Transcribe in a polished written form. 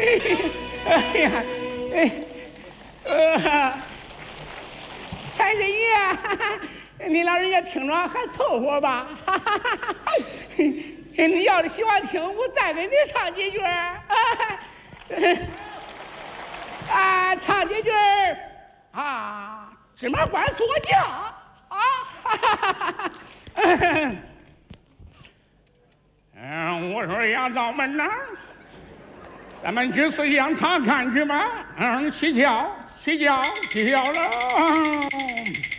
哎呀，财神爷，你老人家听着还凑合吧？你要是喜欢听，我再给你唱几句啊，唱几句啊，芝麻官锁匠啊！我说杨造门呐，咱们去四乡查看去吧。起轿了。